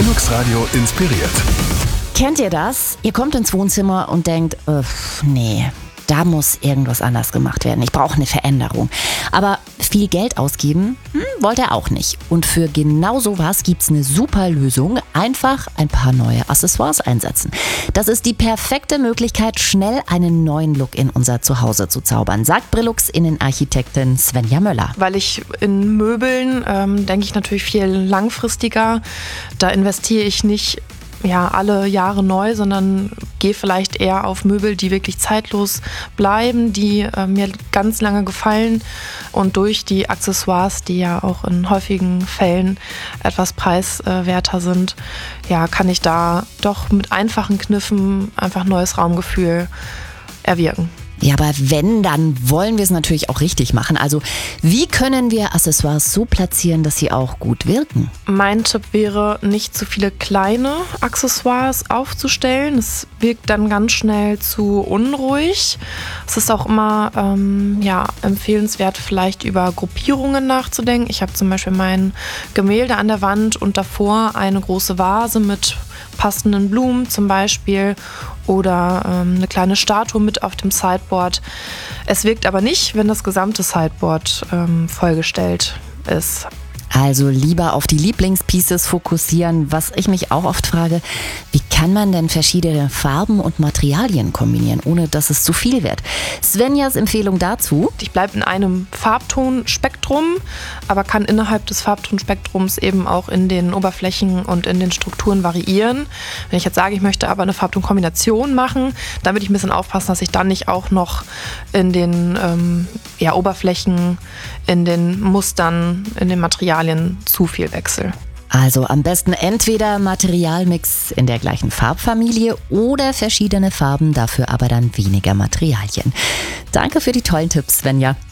Linux Radio inspiriert. Kennt ihr das? Ihr kommt ins Wohnzimmer und denkt, nee, da muss irgendwas anders gemacht werden. Ich brauche eine Veränderung. Aber viel Geld ausgeben wollt ihr auch nicht. Und für genau sowas gibt's eine super Lösung. Einfach ein paar neue Accessoires einsetzen. Das ist die perfekte Möglichkeit, schnell einen neuen Look in unser Zuhause zu zaubern, sagt Brillux-Innenarchitektin Svenja Möller. Weil ich in Möbeln denke ich natürlich viel langfristiger. Da investiere ich nicht alle Jahre neu, sondern gehe vielleicht eher auf Möbel, die wirklich zeitlos bleiben, die mir ganz lange gefallen. Und durch die Accessoires, die ja auch in häufigen Fällen etwas preiswerter sind, kann ich da doch mit einfachen Kniffen einfach neues Raumgefühl erwirken. Ja, aber wenn, dann wollen wir es natürlich auch richtig machen. Also, wie können wir Accessoires so platzieren, dass sie auch gut wirken? Mein Tipp wäre, nicht zu viele kleine Accessoires aufzustellen. Es wirkt dann ganz schnell zu unruhig. Es ist auch immer empfehlenswert, vielleicht über Gruppierungen nachzudenken. Ich habe zum Beispiel mein Gemälde an der Wand und davor eine große Vase mit passenden Blumen zum Beispiel oder eine kleine Statue mit auf dem Sideboard. Es wirkt aber nicht, wenn das gesamte Sideboard vollgestellt ist. Also lieber auf die Lieblingspieces fokussieren. Was ich mich auch oft frage, wie kann man denn verschiedene Farben und Materialien kombinieren, ohne dass es zu viel wird? Svenjas Empfehlung dazu: Ich bleibe in einem Farbtonspektrum, aber kann innerhalb des Farbtonspektrums eben auch in den Oberflächen und in den Strukturen variieren. Wenn ich jetzt sage, ich möchte aber eine Farbtonkombination machen, dann würde ich ein bisschen aufpassen, dass ich dann nicht auch noch in den Oberflächen, in den Mustern, in den Materialien zu viel wechsel. Also am besten entweder Materialmix in der gleichen Farbfamilie oder verschiedene Farben, dafür aber dann weniger Materialien. Danke für die tollen Tipps, Svenja.